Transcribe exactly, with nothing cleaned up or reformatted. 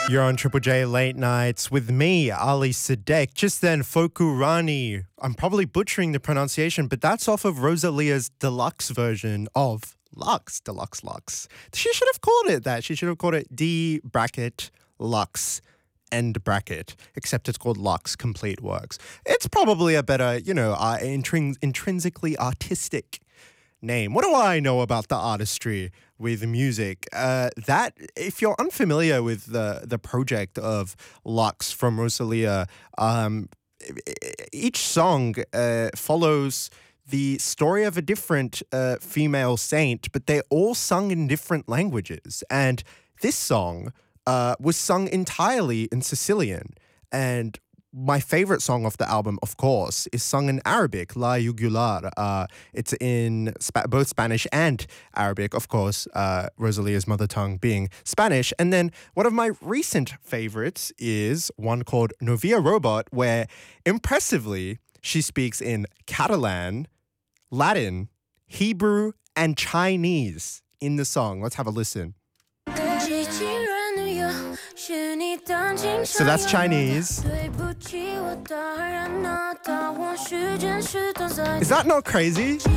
You're on Triple J Late Nights with me, Ali Sadek. Just then, Fokurani. I'm probably butchering the pronunciation, but that's off of Rosalia's deluxe version of Lux, Deluxe Lux. She should have called it that. She should have called it D bracket Lux end bracket, except it's called Lux Complete Works. It's probably a better, you know, uh, intrin- intrinsically artistic name. What do I know about the artistry with music? Uh, that, if you're unfamiliar with the the project of Lux from Rosalia, um, each song uh, follows the story of a different uh, female saint, but they're all sung in different languages. And this song uh, was sung entirely in Sicilian. And my favorite song off the album, of course, is sung in Arabic, La Yugular. Uh, it's in Sp- both Spanish and Arabic, of course, uh, Rosalia's mother tongue being Spanish. And then one of my recent favorites is one called Novia Robot, where impressively she speaks in Catalan, Latin, Hebrew, and Chinese in the song. Let's have a listen. So that's Chinese. Is that not crazy?